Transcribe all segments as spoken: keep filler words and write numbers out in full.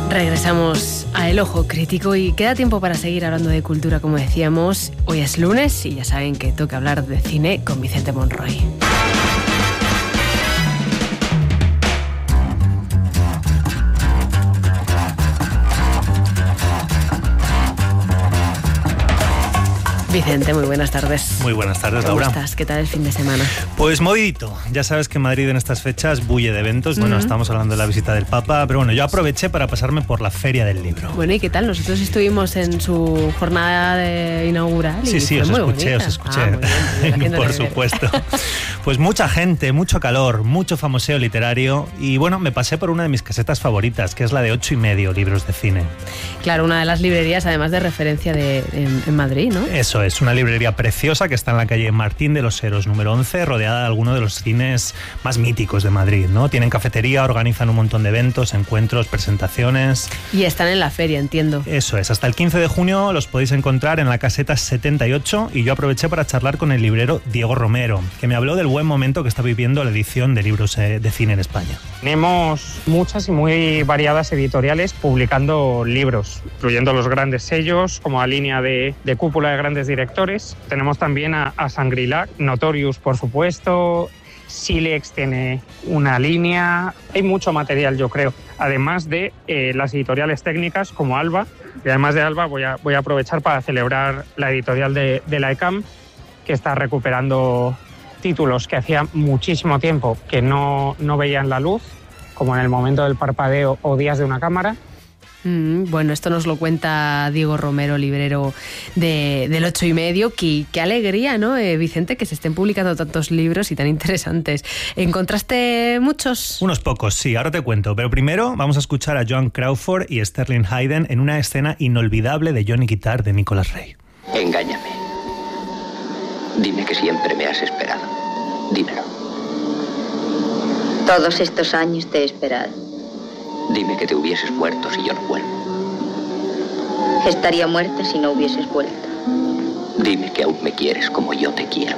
Regresamos a El Ojo Crítico y queda tiempo para seguir hablando de cultura, como decíamos. Hoy es lunes y ya saben que toca hablar de cine con Vicente Monroy. Vicente, muy buenas tardes. Muy buenas tardes, ¿Cómo Laura. ¿Cómo estás? ¿Qué tal el fin de semana? Pues movidito. Ya sabes que Madrid en estas fechas bulle de eventos. Bueno, mm-hmm. estamos hablando de la visita del Papa, pero bueno, yo aproveché para pasarme por la Feria del Libro. Bueno, ¿y qué tal? Nosotros estuvimos en su jornada de inaugural. Sí, y sí, fue os muy escuché, bonita. os escuché. Ah, muy bien, por supuesto. Pues mucha gente, mucho calor, mucho famoseo literario y bueno, me pasé por una de mis casetas favoritas, que es la de Ocho y Medio, libros de cine. Claro, una de las librerías además de referencia de, en, en Madrid, ¿no? Eso es, una librería preciosa que está en la calle Martín de los Heros número once, rodeada de algunos de los cines más míticos de Madrid, ¿no? Tienen cafetería, organizan un montón de eventos, encuentros, presentaciones. Y están en la feria, entiendo. Eso es, hasta el quince de junio los podéis encontrar en la caseta setenta y ocho y yo aproveché para charlar con el librero Diego Romero, que me habló del buen momento que está viviendo la edición de libros de cine en España. Tenemos muchas y muy variadas editoriales publicando libros, incluyendo los grandes sellos, como la línea de, de cúpula de grandes directores. Tenemos también a, a Shangri-La, Notorious, por supuesto. Silex tiene una línea. Hay mucho material, yo creo. Además de eh, las editoriales técnicas como Alba. Y además de Alba voy a, voy a aprovechar para celebrar la editorial de, de la ECAM, que está recuperando títulos que hacía muchísimo tiempo que no, no veían la luz, como En el momento del parpadeo o Días de una cámara. Mm, bueno, esto nos lo cuenta Diego Romero, librero de, del Ocho y Medio. Qué, qué alegría, ¿no, eh, Vicente, que se estén publicando tantos libros y tan interesantes. ¿Encontraste muchos? Unos pocos, sí, ahora te cuento. Pero primero vamos a escuchar a Joan Crawford y Sterling Hayden en una escena inolvidable de Johnny Guitar de Nicholas Ray. Engáñame. Dime que siempre me has esperado. Dímelo. Todos estos años te he esperado. Dime que te hubieses muerto si yo no vuelvo. Estaría muerta si no hubieses vuelto. Dime que aún me quieres como yo te quiero.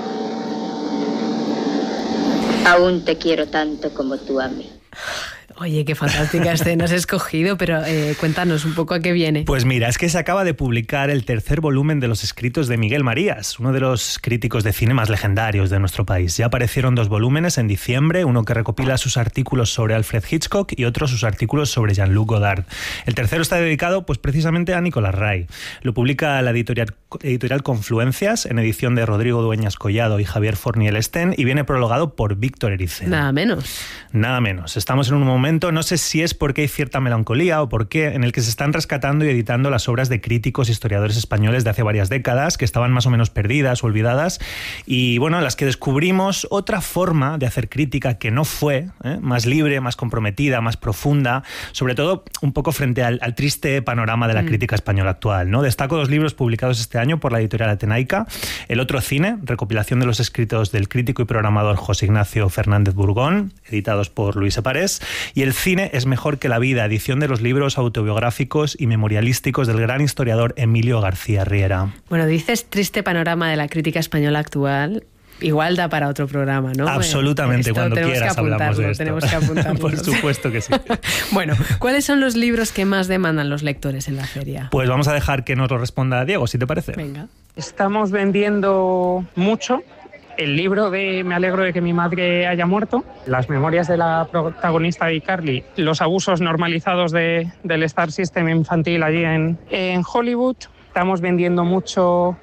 Aún te quiero tanto como tú a mí. Oye, qué fantástica escena has escogido, pero eh, cuéntanos un poco a qué viene. Pues mira, es que se acaba de publicar el tercer volumen de los escritos de Miguel Marías, uno de los críticos de cine más legendarios de nuestro país. Ya aparecieron dos volúmenes en diciembre, uno que recopila sus artículos sobre Alfred Hitchcock y otro sus artículos sobre Jean-Luc Godard. El tercero está dedicado pues precisamente a Nicholas Ray. Lo publica la editorial, editorial Confluencias, en edición de Rodrigo Dueñas Collado y Javier Forniel Estén, y viene prologado por Víctor Ericena. Nada menos. Nada menos. Estamos en un momento, no sé si es porque hay cierta melancolía o por qué, en el que se están rescatando y editando las obras de críticos e historiadores españoles de hace varias décadas, que estaban más o menos perdidas o olvidadas, y bueno, en las que descubrimos otra forma de hacer crítica que no fue, ¿eh? más libre, más comprometida, más profunda, sobre todo un poco frente al, al triste panorama de la mm. crítica española actual, ¿no? Destaco dos libros publicados este año por la editorial Atenaica: El otro cine, recopilación de los escritos del crítico y programador José Ignacio Fernández Burgón, editados por Luis Eparés, y El cine es mejor que la vida, edición de los libros autobiográficos y memorialísticos del gran historiador Emilio García Riera. Bueno, dices triste panorama de la crítica española actual. Igual da para otro programa, ¿no? Absolutamente, esto cuando quieras hablamos de esto. Tenemos que apuntarlo. Por supuesto que sí. Bueno, ¿cuáles son los libros que más demandan los lectores en la feria? Pues vamos a dejar que nos lo responda Diego, si te parece. Venga. Estamos vendiendo mucho el libro de Me alegro de que mi madre haya muerto, las memorias de la protagonista de iCarly, los abusos normalizados de, del Star System infantil allí en, en Hollywood. Estamos vendiendo mucho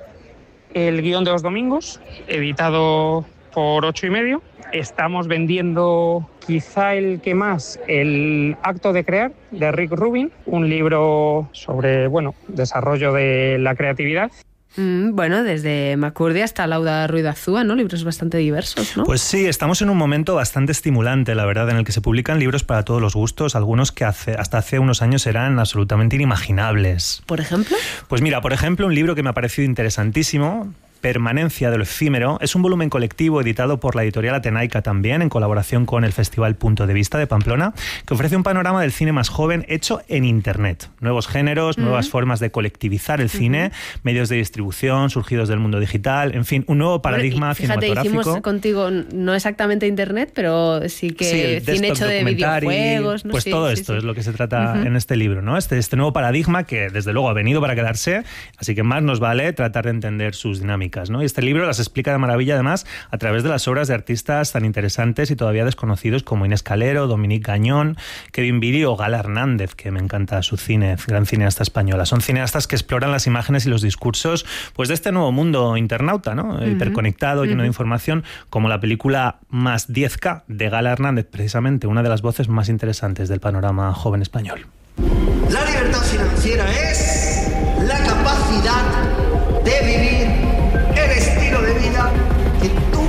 El guión de los domingos, editado por Ocho y Medio. Estamos vendiendo quizá el que más, El acto de crear, de Rick Rubin, un libro sobre, bueno, desarrollo de la creatividad. Mm, bueno, desde Macurdi hasta Lauda Ruiz Azúa, ¿no? Libros bastante diversos, ¿no? Pues sí, estamos en un momento bastante estimulante, la verdad, en el que se publican libros para todos los gustos, algunos que hace, hasta hace unos años eran absolutamente inimaginables. ¿Por ejemplo? Pues mira, por ejemplo, un libro que me ha parecido interesantísimo Permanencia de lo efímero es un volumen colectivo editado por la editorial Atenaica también, en colaboración con el Festival Punto de Vista de Pamplona, que ofrece un panorama del cine más joven hecho en Internet. Nuevos géneros, uh-huh. nuevas formas de colectivizar el cine, uh-huh. medios de distribución surgidos del mundo digital, en fin, un nuevo paradigma bueno, y fíjate, cinematográfico. Hicimos contigo no exactamente Internet, pero sí que sí, cine hecho de videojuegos. ¿No? Pues sí, todo sí, esto sí. es lo que se trata uh-huh. en este libro, ¿no? Este, este nuevo paradigma que desde luego ha venido para quedarse, así que más nos vale tratar de entender sus dinámicas, ¿no? Y este libro las explica de maravilla además a través de las obras de artistas tan interesantes y todavía desconocidos como Inés Calero, Dominique Gagnon, Kevin Biri o Gala Hernández, que me encanta su cine, gran cineasta española. Son cineastas que exploran las imágenes y los discursos pues de este nuevo mundo internauta, ¿no? Uh-huh. Hiperconectado, lleno uh-huh. de información, como la película Más diez K de Gala Hernández, precisamente una de las voces más interesantes del panorama joven español. La libertad financiera es la capacidad de vivir el estilo de vida que tú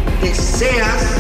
deseas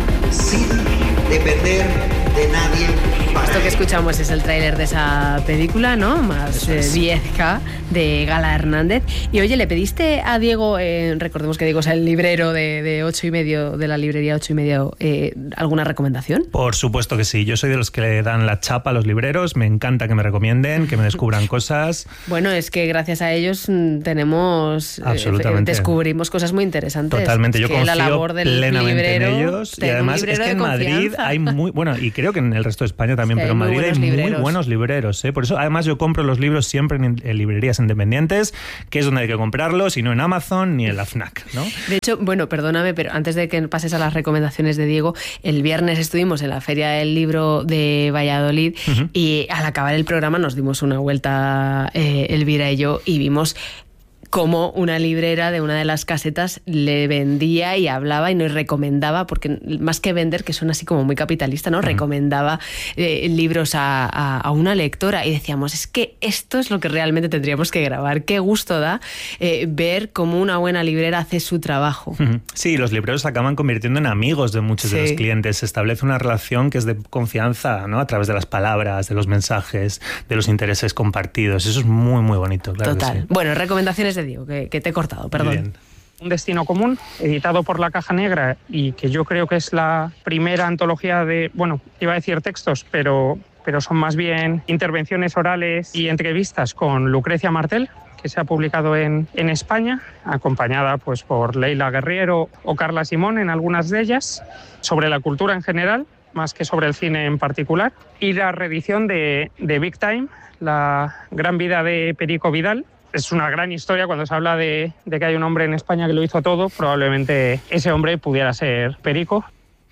sin depender de nadie. Para Esto que escuchamos es el tráiler de esa película, ¿no? Más eh, diez K de Gala Hernández. Y oye, ¿le pediste a Diego, eh, recordemos que Diego es el librero de, de ocho y medio, de la librería ocho y medio, eh, alguna recomendación? Por supuesto que sí. Yo soy de los que le dan la chapa a los libreros. Me encanta que me recomienden, que me descubran cosas. Bueno, es que gracias a ellos tenemos... Absolutamente. Eh, descubrimos cosas muy interesantes. Totalmente. Yo que confío la labor del plenamente librero, en ellos. Y además es que en Madrid hay muy... Bueno, y creo que en el resto de España también, sí, pero en Madrid hay muy libreros. buenos libreros, ¿eh? Por eso, además, yo compro los libros siempre en, en librerías independientes, que es donde hay que comprarlos, y no en Amazon ni en la FNAC, ¿no? De hecho, bueno, perdóname, pero antes de que pases a las recomendaciones de Diego, el viernes estuvimos en la Feria del Libro de Valladolid uh-huh. y al acabar el programa nos dimos una vuelta, eh, Elvira y yo, y vimos cómo una librera de una de las casetas le vendía y hablaba y nos recomendaba, porque más que vender, que suena así como muy capitalista, ¿no? Uh-huh. Recomendaba eh, libros a, a, a una lectora y decíamos, es que esto es lo que realmente tendríamos que grabar. Qué gusto da eh, ver cómo una buena librera hace su trabajo. Uh-huh. Sí, los libreros se acaban convirtiendo en amigos de muchos sí. de los clientes. Se establece una relación que es de confianza, ¿no? A través de las palabras, de los mensajes, de los intereses compartidos. Eso es muy, muy bonito, claro. Total. Que sí. Bueno, recomendaciones de Diego, que, que te he cortado, perdón. Un destino común, editado por La Caja Negra y que yo creo que es la primera antología de, bueno, iba a decir textos, pero, pero son más bien intervenciones orales y entrevistas con Lucrecia Martel, que se ha publicado en, en España, acompañada pues, por Leila Guerriero o Carla Simón en algunas de ellas, sobre la cultura en general, más que sobre el cine en particular, y la reedición de, de Big Time, la gran vida de Perico Vidal. Es una gran historia cuando se habla de, de que hay un hombre en España que lo hizo todo. Probablemente ese hombre pudiera ser Perico.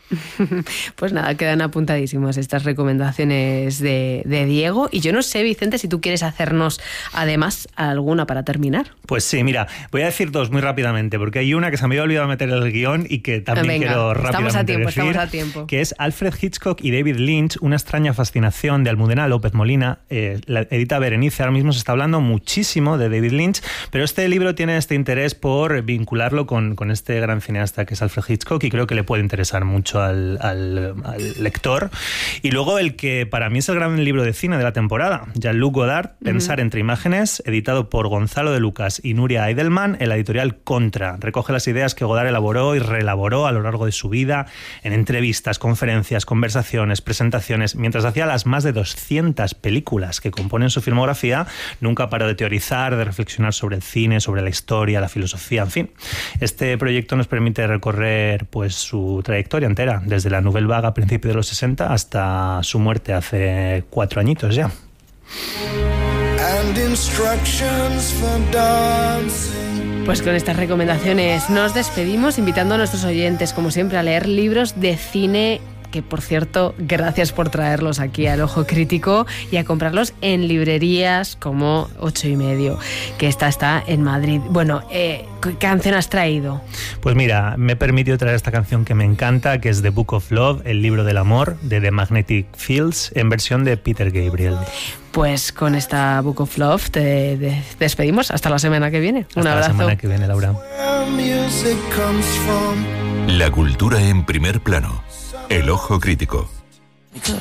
Pues nada, quedan apuntadísimas estas recomendaciones de, de Diego. Y yo no sé, Vicente, si tú quieres hacernos además alguna para terminar. Pues sí, mira, voy a decir dos muy rápidamente, porque hay una que se me había olvidado meter en el guión y que también Venga, quiero rápidamente estamos a tiempo, decir, estamos a tiempo. Que es Alfred Hitchcock y David Lynch, una extraña fascinación de Almudena López Molina. Eh, la edita Berenice. Ahora mismo se está hablando muchísimo de David Lynch, pero este libro tiene este interés por vincularlo con, con este gran cineasta que es Alfred Hitchcock, y creo que le puede interesar mucho Al, al, al lector. Y luego el que para mí es el gran libro de cine de la temporada, Jean-Luc Godard, uh-huh. Pensar entre imágenes, editado por Gonzalo de Lucas y Nuria Eidelman en la editorial Contra. Recoge las ideas que Godard elaboró y reelaboró a lo largo de su vida en entrevistas, conferencias, conversaciones, presentaciones. Mientras hacía las más de doscientas películas que componen su filmografía, nunca paró de teorizar, de reflexionar sobre el cine, sobre la historia, la filosofía, en fin. Este proyecto nos permite recorrer pues su trayectoria entera, desde la Nouvelle Vague a principios de los sesenta hasta su muerte hace cuatro añitos ya. Pues con estas recomendaciones nos despedimos, invitando a nuestros oyentes, como siempre, a leer libros de cine, que por cierto, gracias por traerlos aquí al Ojo Crítico, y a comprarlos en librerías como Ocho y Medio, que esta está en Madrid. Bueno, eh, ¿qué canción has traído? Pues mira, me he permitido traer esta canción que me encanta, que es The Book of Love, el libro del amor, de The Magnetic Fields, en versión de Peter Gabriel. Pues con esta Book of Love te, te despedimos. Hasta la semana que viene. Hasta Un abrazo. La semana que viene, Laura. La cultura en primer plano. El Ojo Crítico.